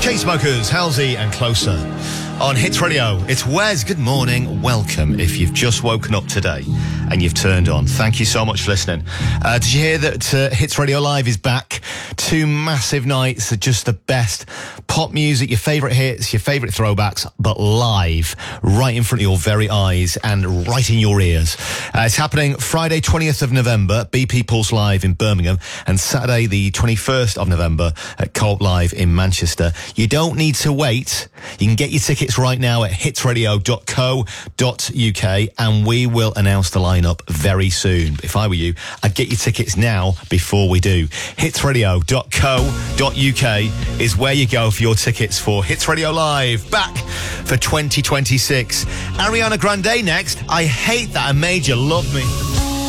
Chainsmokers, Halsey and Closer on Hits Radio. It's Wes. Good morning. Welcome if you've just woken up today and you've turned on. Thank you so much for listening. Did you hear that Hits Radio Live is back? 2 massive nights of just the best pop music, your favourite hits, your favourite throwbacks, but live, right in front of your very eyes and right in your ears. It's happening Friday 20th of November, BP Pulse Live in Birmingham, and Saturday the 21st of November at Colt Live in Manchester. You don't need to wait. You can get your tickets right now at hitsradio.co.uk, and we will announce the lineup very soon. If I were you, I'd get your tickets now before we do. hitsradio.co.uk is where you go for your tickets for Hits Radio Live, back for 2026. Ariana Grande next. I Hate That I Made You Love Me.